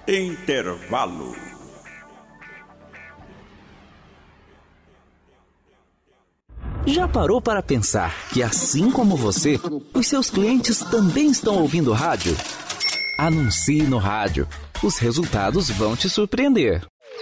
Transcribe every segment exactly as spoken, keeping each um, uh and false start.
Intervalo. Já parou para pensar que, assim como você, os seus clientes também estão ouvindo rádio? Anuncie no rádio. Os resultados vão te surpreender.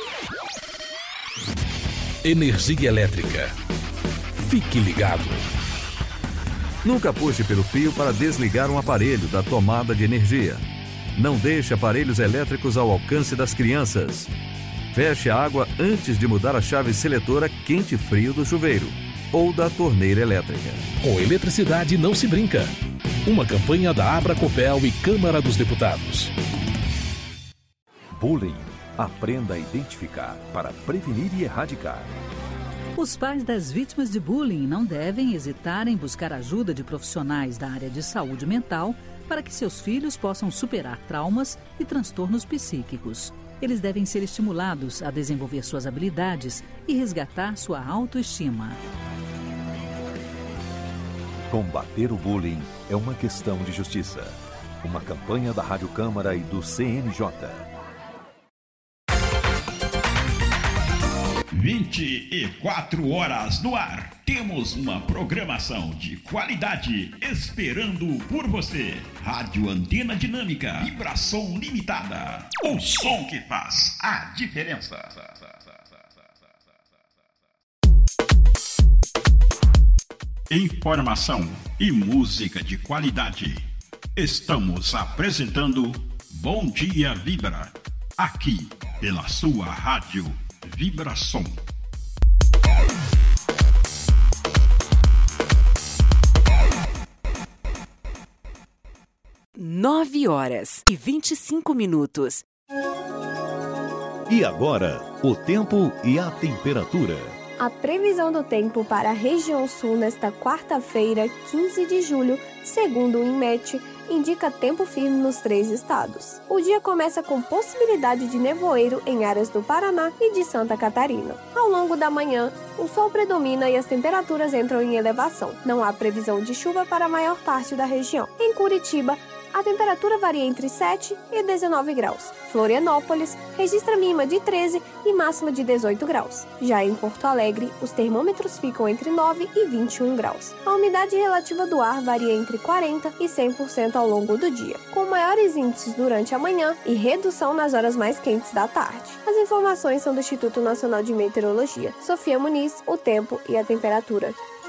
Energia elétrica. Fique ligado. Nunca puxe pelo fio para desligar um aparelho da tomada de energia. Não deixe aparelhos elétricos ao alcance das crianças. Feche a água antes de mudar a chave seletora quente-frio do chuveiro ou da torneira elétrica. Com eletricidade não se brinca. Uma campanha da Abracopel e Câmara dos Deputados. Bullying. Aprenda a identificar para prevenir e erradicar. Os pais das vítimas de bullying não devem hesitar em buscar ajuda de profissionais da área de saúde mental para que seus filhos possam superar traumas e transtornos psíquicos. Eles devem ser estimulados a desenvolver suas habilidades e resgatar sua autoestima. Combater o bullying é uma questão de justiça. Uma campanha da Rádio Câmara e do C N J. vinte e quatro horas no ar. Temos uma programação de qualidade esperando por você. Rádio Antena Dinâmica, vibração limitada. O som que faz a diferença. Informação e música de qualidade. Estamos apresentando Bom Dia Vibra, aqui pela sua rádio Vibração. Nove horas e vinte e cinco minutos. E agora, o tempo e a temperatura. A previsão do tempo para a região sul nesta quarta-feira, quinze de julho, segundo o INMET, indica tempo firme nos três estados. O dia começa com possibilidade de nevoeiro em áreas do Paraná e de Santa Catarina. Ao longo da manhã, o sol predomina e as temperaturas entram em elevação. Não há previsão de chuva para a maior parte da região. Em Curitiba, a temperatura varia entre sete e dezenove graus. Florianópolis registra mínima de treze e máxima de dezoito graus. Já em Porto Alegre, os termômetros ficam entre nove e vinte e um graus. A umidade relativa do ar varia entre quarenta por cento e cem por cento ao longo do dia, com maiores índices durante a manhã e redução nas horas mais quentes da tarde. As informações são do Instituto Nacional de Meteorologia. Sofia Muniz, o tempo e a temperatura.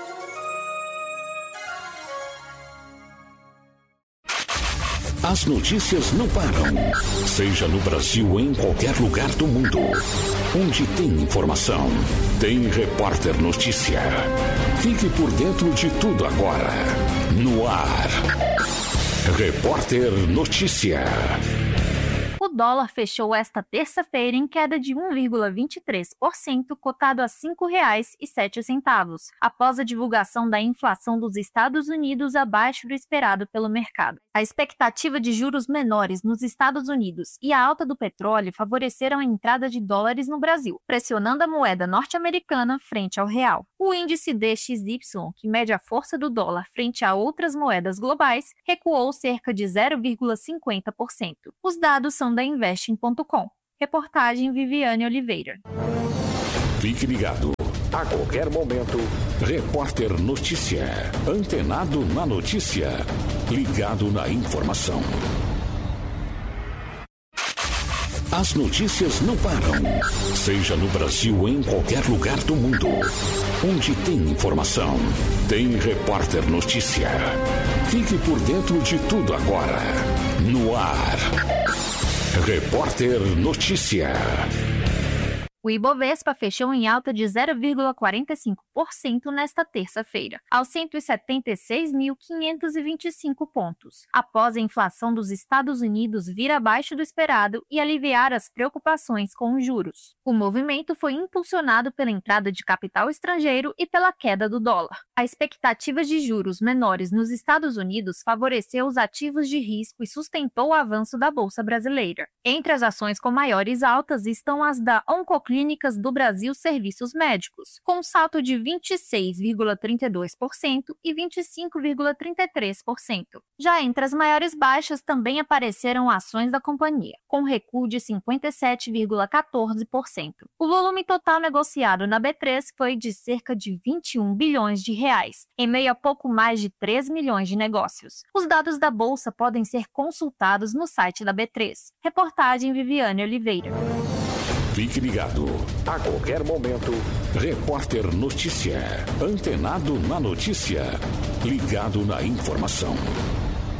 As notícias não param. Seja no Brasil ou em qualquer lugar do mundo. Onde tem informação, tem Repórter Notícia. Fique por dentro de tudo agora. No ar. Repórter Notícia. O dólar fechou esta terça-feira em queda de um vírgula vinte e três por cento, cotado a cinco reais e sete centavos, após a divulgação da inflação dos Estados Unidos abaixo do esperado pelo mercado. A expectativa de juros menores nos Estados Unidos e a alta do petróleo favoreceram a entrada de dólares no Brasil, pressionando a moeda norte-americana frente ao real. O índice D X Y, que mede a força do dólar frente a outras moedas globais, recuou cerca de zero vírgula cinquenta por cento. Os dados são da investing ponto com. Reportagem Viviane Oliveira. Fique ligado. A qualquer momento, Repórter Notícia. Antenado na notícia. Ligado na informação. As notícias não param. Seja no Brasil ou em qualquer lugar do mundo. Onde tem informação, tem Repórter Notícia. Fique por dentro de tudo agora. No ar. Repórter Notícia. O Ibovespa fechou em alta de zero vírgula quarenta e cinco por cento nesta terça-feira, aos cento e setenta e seis mil quinhentos e vinte e cinco pontos, após a inflação dos Estados Unidos vir abaixo do esperado e aliviar as preocupações com os juros. O movimento foi impulsionado pela entrada de capital estrangeiro e pela queda do dólar. A expectativa de juros menores nos Estados Unidos favoreceu os ativos de risco e sustentou o avanço da Bolsa Brasileira. Entre as ações com maiores altas estão as da Oncoclínica clínicas do Brasil serviços médicos, com salto de vinte e seis vírgula trinta e dois por cento e vinte e cinco vírgula trinta e três por cento. Já entre as maiores baixas também apareceram ações da companhia, com recuo de cinquenta e sete vírgula quatorze por cento. O volume total negociado na B três foi de cerca de vinte e um bilhões de reais, em meio a pouco mais de três milhões de negócios. Os dados da bolsa podem ser consultados no site da B três. Reportagem Viviane Oliveira. Fique ligado. A qualquer momento, Repórter Notícia. Antenado na notícia. Ligado na informação.